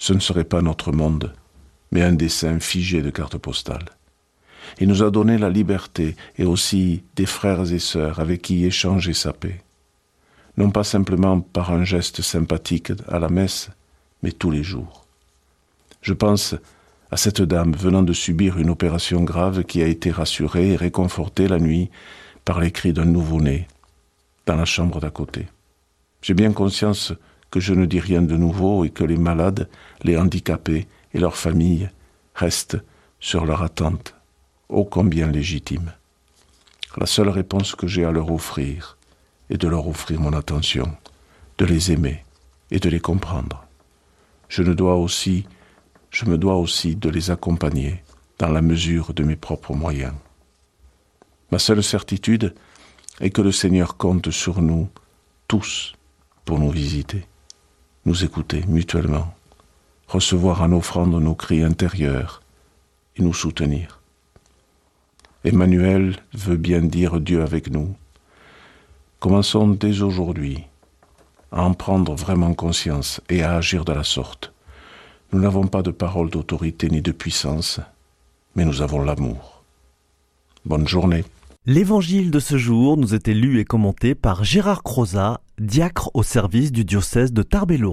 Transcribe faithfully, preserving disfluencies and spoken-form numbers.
ce ne serait pas notre monde, mais un dessin figé de cartes postales. Il nous a donné la liberté et aussi des frères et sœurs avec qui échanger sa paix. Non pas simplement par un geste sympathique à la messe, mais tous les jours. Je pense à cette dame venant de subir une opération grave qui a été rassurée et réconfortée la nuit par les cris d'un nouveau-né dans la chambre d'à côté. J'ai bien conscience que je ne dis rien de nouveau et que les malades, les handicapés et leurs familles restent sur leur attente, ô combien légitime. La seule réponse que j'ai à leur offrir est de leur offrir mon attention, de les aimer et de les comprendre. Je ne dois aussi, je me dois aussi de les accompagner dans la mesure de mes propres moyens. Ma seule certitude est que le Seigneur compte sur nous tous pour nous visiter, nous écouter mutuellement, recevoir en offrande nos cris intérieurs et nous soutenir. Emmanuel veut bien dire Dieu avec nous. Commençons dès aujourd'hui à en prendre vraiment conscience et à agir de la sorte. Nous n'avons pas de parole d'autorité ni de puissance, mais nous avons l'amour. Bonne journée. L'évangile de ce jour nous était lu et commenté par Gérard Crozat, diacre au service du diocèse de Tarbes-et-Lourdes.